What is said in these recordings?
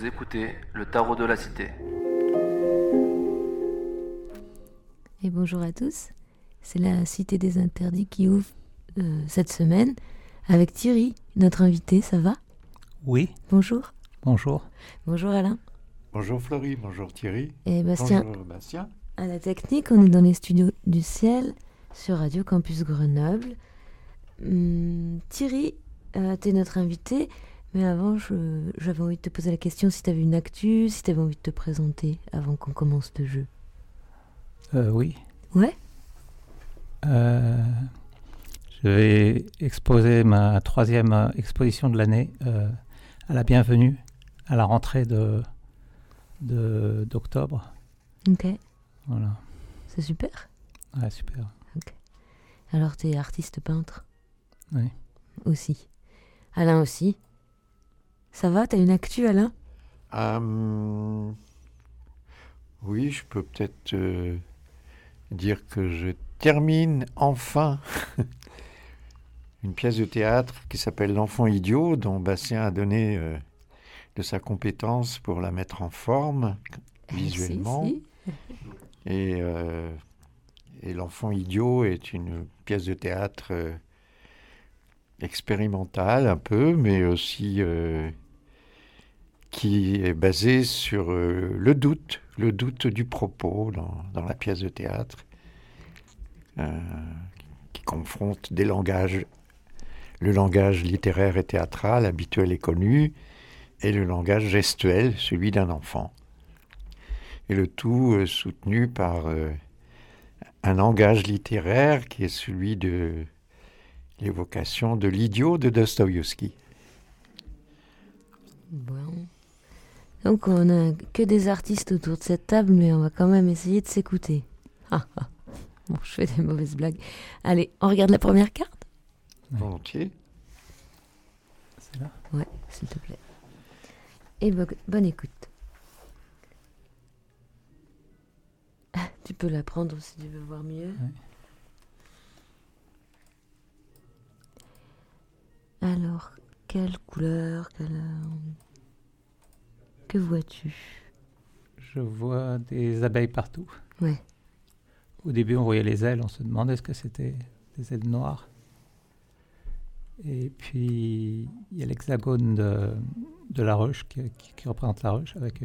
Vous écoutez le Tarot de la Cité. Et bonjour à tous, c'est la Cité des Interdits qui ouvre cette semaine avec Thierry, notre invité, ça va ? Oui. Bonjour. Bonjour. Bonjour Alain. Bonjour Florie, bonjour Thierry. Et Bastien. Bonjour Bastien. À la technique, on est dans les studios du Ciel sur Radio Campus Grenoble. Thierry, t'es notre invité, mais avant, j'avais envie de te poser la question si t'avais une actu, si t'avais envie de te présenter avant qu'on commence le jeu. Oui. Ouais. Je vais exposer ma 3e exposition de l'année à la Bienvenue, à la rentrée d'octobre. Ok. Voilà. C'est super. Ouais, super. Ok. Alors, t'es artiste peintre ? Oui. Aussi. Alain aussi. Ça va ? T'as une actu, Alain ? Oui, je peux peut-être dire que je termine enfin une pièce de théâtre qui s'appelle L'Enfant idiot, dont Bastien a donné de sa compétence pour la mettre en forme visuellement. Si. Et L'Enfant idiot est une pièce de théâtre expérimentale un peu, mais aussi qui est basée sur le doute du propos dans la pièce de théâtre, qui confronte des langages, le langage littéraire et théâtral habituel et connu, et le langage gestuel, celui d'un enfant. Et le tout soutenu par un langage littéraire qui est celui de l'évocation de l'idiot de Dostoïevski. Bon. Donc on n'a que des artistes autour de cette table, mais on va quand même essayer de s'écouter. Bon, je fais des mauvaises blagues. Allez, on regarde la première carte ? Volontiers. C'est là ? Ouais, s'il te plaît. Et bonne écoute. Tu peux la prendre si tu veux voir mieux. Ouais. Alors, quelle couleur, que vois-tu ? Je vois des abeilles partout. Ouais. Au début, on voyait les ailes, on se demandait ce que c'était des ailes noires. Et puis, il y a l'hexagone de la ruche qui représente la ruche avec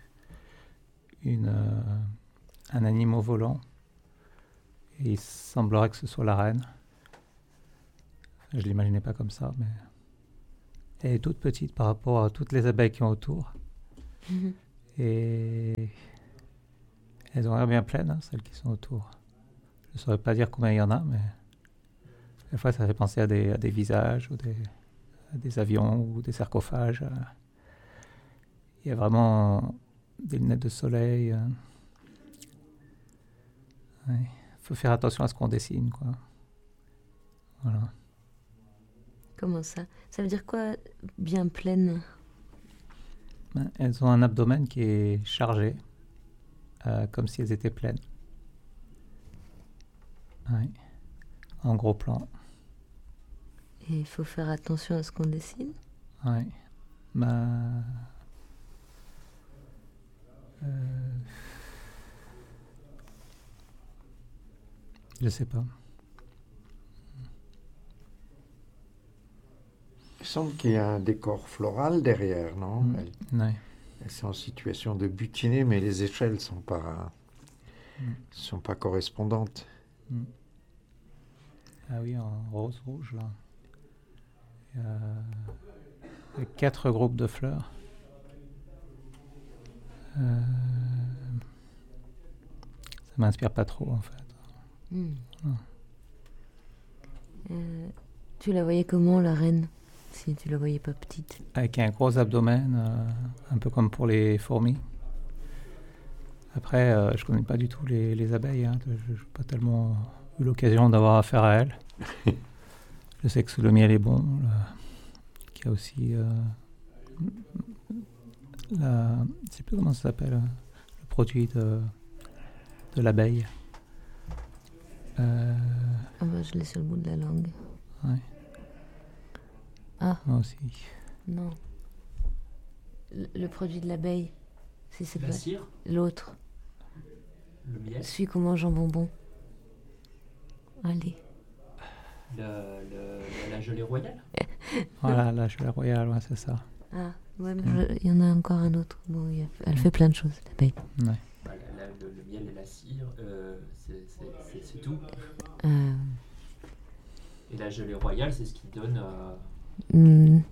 un animal volant. Et il semblerait que ce soit la reine. Je ne l'imaginais pas comme ça, mais elle est toute petite par rapport à toutes les abeilles qui sont autour. Mm-hmm. Et elles ont l'air bien pleines, celles qui sont autour. Je ne saurais pas dire combien il y en a, mais des fois ça fait penser à des visages, ou à des avions, ou des sarcophages. Il y a vraiment des lunettes de soleil. Il faut faire attention à ce qu'on dessine, quoi. Voilà. Comment ça ? Ça veut dire quoi, bien pleine ? Elles ont un abdomen qui est chargé, comme si elles étaient pleines. Oui. En gros plan. Et il faut faire attention à ce qu'on dessine ? Oui. Je sais pas. Il semble qu'il y a un décor floral derrière, non ? Oui. Elles sont en situation de butiner, mais les échelles sont pas correspondantes. Ah oui, en rose-rouge, là. Il y a 4 groupes de fleurs. Ça m'inspire pas trop, en fait. Tu la voyais comment, la reine ? Si tu la voyais pas petite. Avec un gros abdomen, un peu comme pour les fourmis. Après, je connais pas du tout les abeilles. Je n'ai pas tellement eu l'occasion d'avoir affaire à elles. Je sais que le miel est bon. Qu'il y a aussi je ne sais plus comment ça s'appelle, le produit de l'abeille. Je l'ai sur le bout de la langue. Ouais. Ah. Moi aussi. Non. le produit de l'abeille. C'est La pas cire, l'autre. le miel, Celui qu'on mange en bonbon. Allez. la gelée royale. Voilà, la gelée royale, ouais, c'est ça. Ah, ouais, mais il y en a encore un autre. Bon, elle fait plein de choses, l'abeille. Ouais. Bah, le miel et la cire, c'est tout. Euh, Et la gelée royale, c'est ce qui donne. hmm,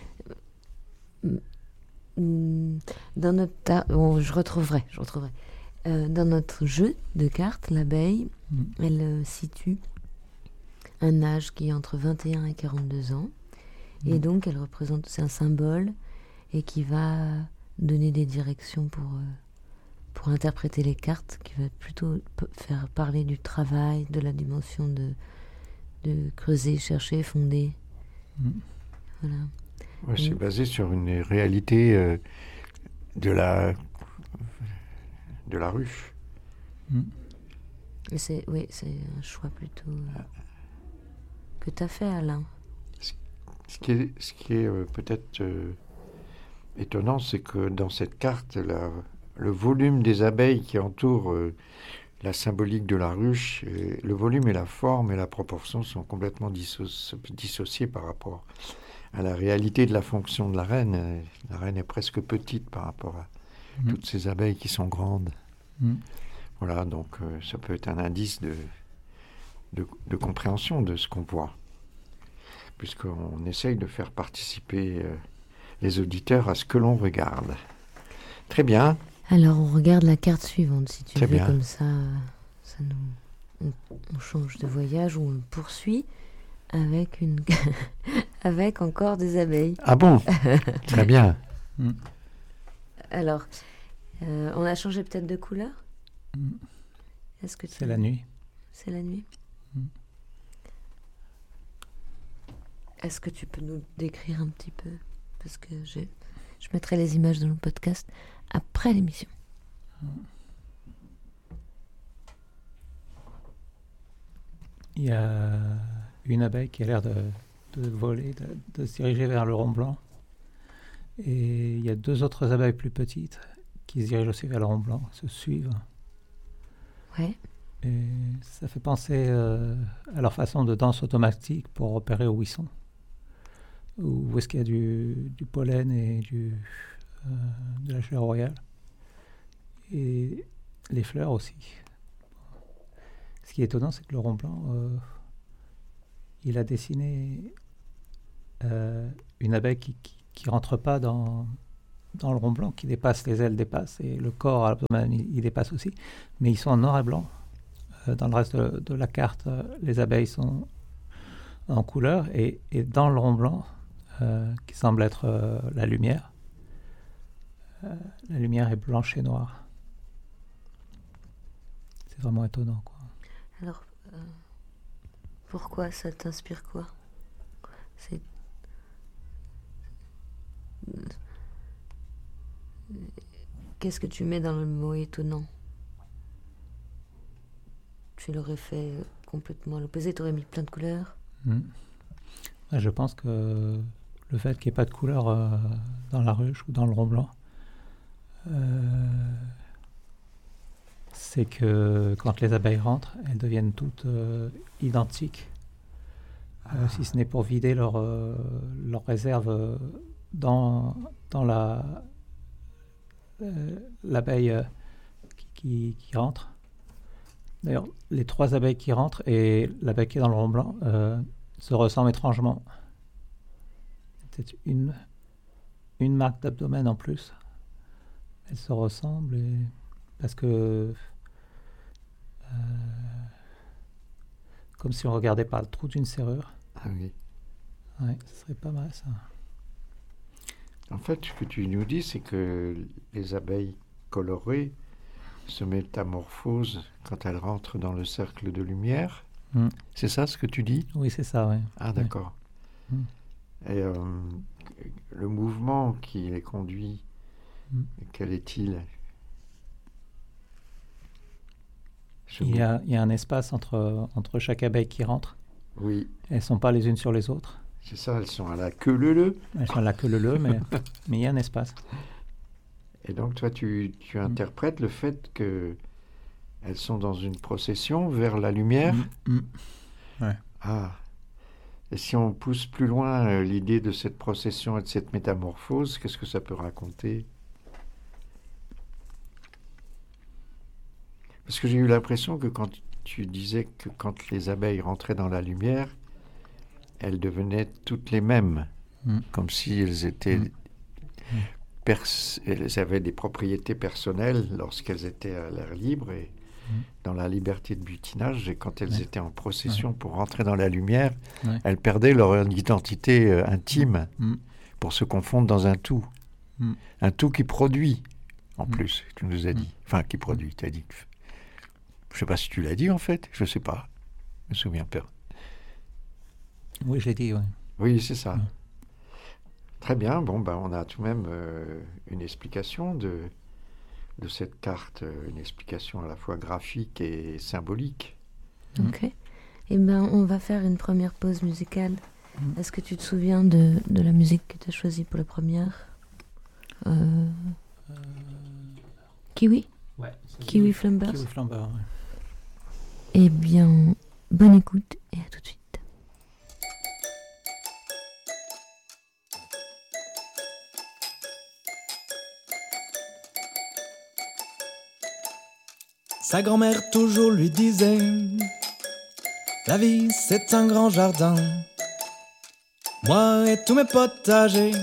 dans notre bon, je retrouverai. Dans notre jeu de cartes, l'abeille, elle situe un âge qui est entre 21 et 42 ans. Et donc, elle représente, c'est un symbole et qui va donner des directions pour interpréter les cartes, qui va plutôt faire parler du travail, de la dimension de creuser, chercher, fonder. Voilà. Ouais, c'est basé sur une réalité de la ruche. Et c'est un choix plutôt que tu as fait, Alain. Ce qui est peut-être étonnant, c'est que dans cette carte, le volume des abeilles qui entoure la symbolique de la ruche, le volume et la forme et la proportion sont complètement dissociés par rapport à la réalité de la fonction de la reine. La reine est presque petite par rapport à toutes ces abeilles qui sont grandes. Voilà, donc ça peut être un indice de compréhension de ce qu'on voit, puisqu'on essaye de faire participer les auditeurs à ce que l'on regarde. Très bien. Alors, on regarde la carte suivante, si tu Très veux, bien. comme ça on change de voyage ou on poursuit avec avec encore des abeilles. Ah bon? Très bien. Alors, on a changé peut-être de couleur. Est-ce que C'est la nuit. C'est la nuit. Est-ce que tu peux nous décrire un petit peu? Parce que je mettrai les images dans le podcast après l'émission. Il y a une abeille qui a l'air de voler, de se diriger vers le rond blanc. Et il y a deux autres abeilles plus petites qui se dirigent aussi vers le rond blanc, se suivent. Ouais. Et ça fait penser à leur façon de danse automatique pour repérer où ils sont. Où est-ce qu'il y a du pollen et de la gelée royale. Et les fleurs aussi. Ce qui est étonnant, c'est que le rond blanc, il a dessiné une abeille qui rentre pas dans le rond blanc, qui dépasse, les ailes dépassent, et le corps, l'abdomen, il dépasse aussi. Mais ils sont en noir et blanc. Dans le reste de la carte, les abeilles sont en couleur, et dans le rond blanc, qui semble être la lumière est blanche et noire. C'est vraiment étonnant, quoi. Alors, pourquoi ça t'inspire quoi? Qu'est-ce que tu mets dans le mot étonnant? Tu l'aurais fait complètement à l'opposé, tu aurais mis plein de couleurs? Ouais, je pense que le fait qu'il n'y ait pas de couleur dans la ruche ou dans le rond blanc, c'est que quand les abeilles rentrent, elles deviennent toutes identiques, si ce n'est pour vider leur réserve dans l'abeille qui rentre. D'ailleurs, les trois abeilles qui rentrent et l'abeille qui est dans le rond blanc se ressemblent étrangement. Peut-être une marque d'abdomen en plus. Elles se ressemblent parce que comme si on regardait par le trou d'une serrure. Ah oui. Ouais, ce serait pas mal ça. En fait, ce que tu nous dis, c'est que les abeilles colorées se métamorphosent quand elles rentrent dans le cercle de lumière. C'est ça ce que tu dis? Oui, c'est ça, oui. Ah, d'accord. Et le mouvement qui les conduit, quel est-il? Il y a un espace entre chaque abeille qui rentre. Oui. Elles ne sont pas les unes sur les autres. C'est ça, elles sont à la queue leu. Elles sont là que le, mais il y a un espace. Et donc toi, tu interprètes le fait que elles sont dans une procession vers la lumière. Ouais. Ah. Et si on pousse plus loin l'idée de cette procession et de cette métamorphose, qu'est-ce que ça peut raconter? Parce que j'ai eu l'impression que quand tu disais que quand les abeilles rentraient dans la lumière, elles devenaient toutes les mêmes, comme si elles étaient elles avaient des propriétés personnelles lorsqu'elles étaient à l'air libre et dans la liberté de butinage, et quand elles étaient en procession pour rentrer dans la lumière, elles perdaient leur identité intime pour se confondre dans un tout. Un tout qui produit, en plus, tu nous as dit. Enfin, qui produit, tu as dit. Je ne sais pas si tu l'as dit, en fait. Je ne sais pas. Je me souviens pas. Oui, j'ai dit, oui. Oui, c'est ça. Très bien. Bon, ben, on a tout de même une explication de cette carte, une explication à la fois graphique et symbolique. Ok. Eh bien, on va faire une première pause musicale. Est-ce que tu te souviens de la musique que tu as choisie pour la première? Kiwi? Ouais. Kiwi Flumbers? Kiwi Flamber, ouais. Eh bien, bonne écoute et à tout de suite. Sa grand-mère toujours lui disait: la vie c'est un grand jardin. Moi et tous mes potagers,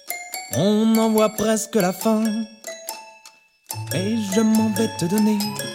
on en voit presque la fin. Et je m'en vais te donner